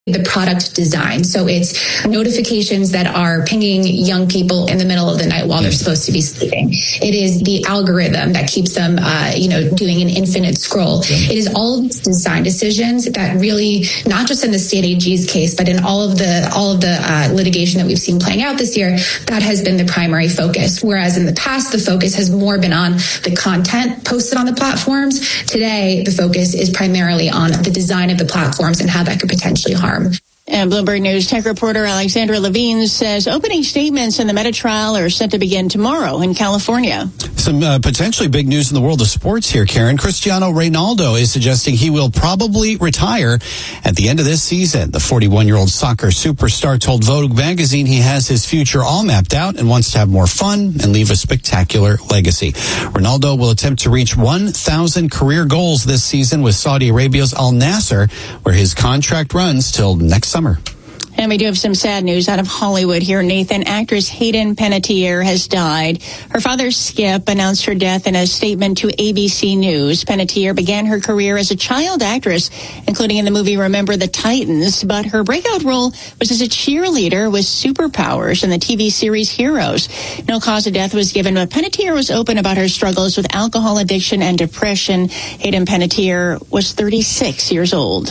the product design. So it's notifications that are pinging young people in the middle of the night while they're supposed to be sleeping. It is the algorithm that keeps them, doing an infinite scroll. It is all of these design decisions that really, not just in the state AG's case, but in all of the litigation that we've seen playing out this year, that has been the primary focus. Whereas in the past, the focus has more been on the content posted on the platforms. Today, the focus is primarily on the design of the platforms and how that could potentially harm. And Bloomberg News tech reporter Alexandra Levine says opening statements in the Meta trial are set to begin tomorrow in California. Some potentially big news in the world of sports here, Karen. Cristiano Ronaldo is suggesting he will probably retire at the end of this season. The 41-year-old soccer superstar told Vogue magazine he has his future all mapped out and wants to have more fun and leave a spectacular legacy. Ronaldo will attempt to reach 1,000 career goals this season with Saudi Arabia's Al Nassr, where his contract runs till next summer. And we do have some sad news out of Hollywood here, Nathan. Actress Hayden Panettiere has died. Her father, Skip, announced her death in a statement to ABC News. Panettiere began her career as a child actress, including in the movie Remember the Titans, but her breakout role was as a cheerleader with superpowers in the TV series Heroes. No cause of death was given, but Panettiere was open about her struggles with alcohol addiction and depression. Hayden Panettiere was 36 years old.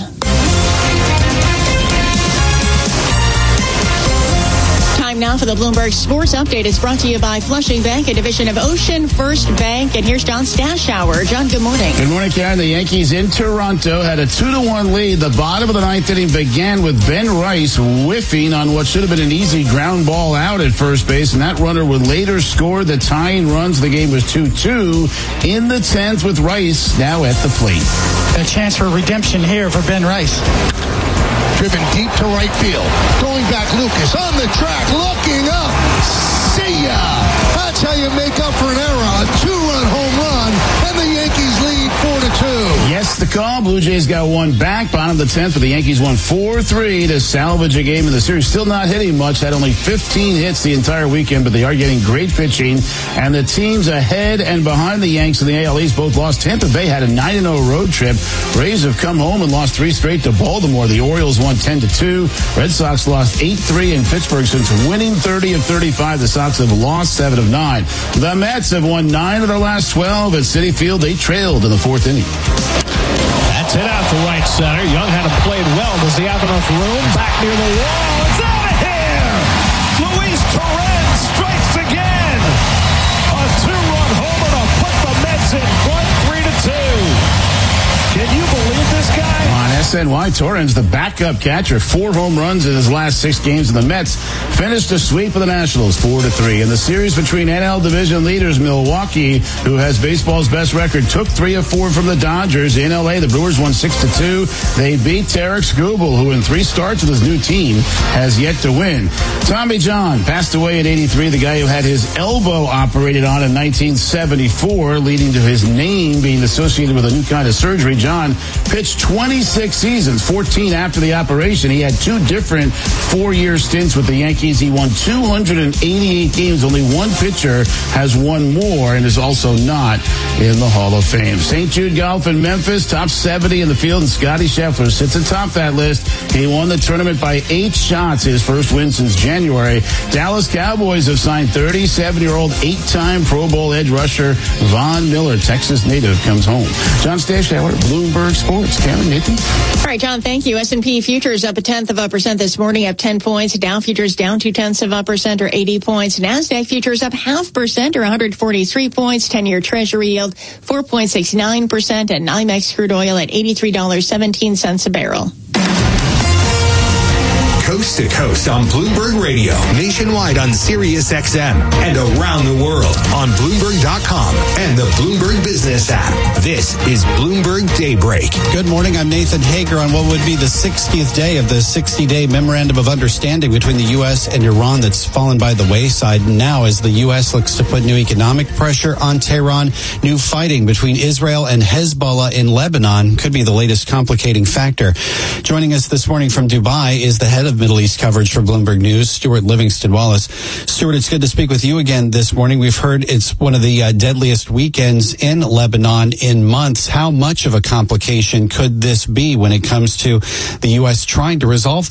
Now for the Bloomberg Sports Update. It's brought to you by Flushing Bank, a division of Ocean First Bank. And here's John Stashower. John, good morning. Good morning, Karen. The Yankees in Toronto had a 2-1 lead. The bottom of the ninth inning began with Ben Rice whiffing on what should have been an easy ground ball out at first base. And that runner would later score the tying runs. The game was 2-2 in the 10th with Rice now at the plate. A chance for redemption here for Ben Rice. Driven deep to right field. Going back, Lucas on the track, looking up. See ya! That's how you make up for an error. A 2-run home run, and the Yankees lead 4-2. Yes, the call. Blue Jays got one back. Bottom of the 10th, but the Yankees won 4-3 to salvage a game in the series. Still not hitting much. Had only 15 hits the entire weekend, but they are getting great pitching. And the teams ahead and behind the Yanks in the AL East both lost. Tampa Bay had a 9-0 road trip. Rays have come home and lost 3 straight to Baltimore. The Orioles won 10-2. Red Sox lost 8-3 in Pittsburgh. Since winning 30 of 35, the Sox have lost 7 of 9. The Mets have won 9 of their last 12 at Citi Field. They trailed in the 4th inning. That's it out to right center. Young had him played well. Does he have enough room? Back near the wall. It's out of here! Luis Torrens strikes again! A 2-run homer to put the Mets in front 3-2. Can you believe this guy? On SNY, Torrens, the backup catcher, 4 home runs in his last 6 games, and the Mets finished a sweep of the Nationals 4-3. In the series between NL division leaders Milwaukee, who has baseball's best record, took 3 of 4 from the Dodgers. In LA, the Brewers won 6-2. They beat Tarek Skubal, who in 3 starts with his new team has yet to win. Tommy John passed away at 83, the guy who had his elbow operated on in 1974, leading to his name being associated with a new kind of surgery. John pitched 26 seasons, 14 after the operation. He had 2 different 4-year stints with the Yankees. He won 288 games. Only one pitcher has won more and is also not in the Hall of Fame. St. Jude Golf in Memphis, top 70 in the field, and Scotty Scheffler sits atop that list. He won the tournament by 8 shots, his first win since January. Dallas Cowboys have signed 37-year-old 8-time Pro Bowl edge rusher Von Miller. Texas native comes home. John Stashower, Bloomberg Sports. Karen, Nathan. All right, John, thank you. S&P futures up 0.1% this morning, up 10 points. Dow futures down 0.2% or 80 points. NASDAQ futures up 0.5% or 143 points. 10-year Treasury yield 4.69%, and NYMEX crude oil at $83.17 a barrel. Coast to coast on Bloomberg Radio, nationwide on Sirius XM, and around the world on Bloomberg.com and the Bloomberg Business app. This is Bloomberg Daybreak. Good morning. I'm Nathan Hager on what would be the 60th day of the 60-day memorandum of understanding between the U.S. and Iran that's fallen by the wayside now as the U.S. looks to put new economic pressure on Tehran. New fighting between Israel and Hezbollah in Lebanon could be the latest complicating factor. Joining us this morning from Dubai is the head of Middle East coverage for Bloomberg News. Stuart Livingston Wallace. Stuart, it's good to speak with you again this morning. We've heard it's one of the deadliest weekends in Lebanon in months. How much of a complication could this be when it comes to the U.S. trying to resolve